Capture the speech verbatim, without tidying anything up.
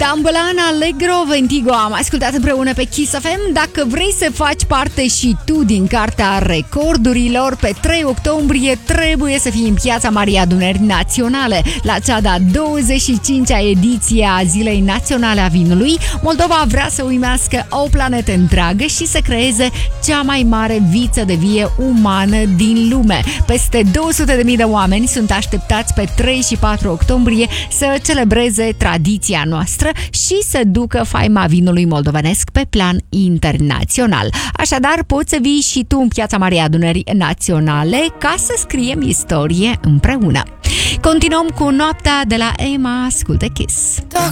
Dambulan Allegro Ventigo am ascultat împreună pe Kiss F M. Dacă vrei să faci parte și tu din Cartea Recordurilor, pe trei octombrie trebuie să fii în Piața Marii Adunări Naționale la cea de-a douăzeci și cincea ediție a Zilei Naționale a Vinului. Moldova vrea să uimească o planetă întreagă și să creeze cea mai mare viță de vie umană din lume. Peste două sute de mii de oameni sunt așteptați pe trei și patru octombrie să celebreze tradiția noastră și să ducă faima vinului moldovenesc pe plan internațional. Așadar, poți să vii și tu în Piața Marii Adunări Naționale ca să scriem istorie împreună. Continuăm cu noaptea de la Emma. Ascultă Kiss.